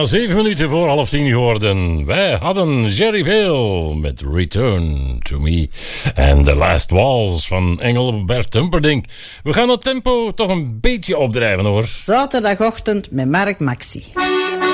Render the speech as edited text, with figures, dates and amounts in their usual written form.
Bijna 7 minuten voor 9:30 geworden. Wij hadden Jerry Vale met Return to Me. En The Last Waltz van Engelbert Humperdinck. We gaan het tempo toch een beetje opdrijven hoor. Zaterdagochtend met Mark Maxi.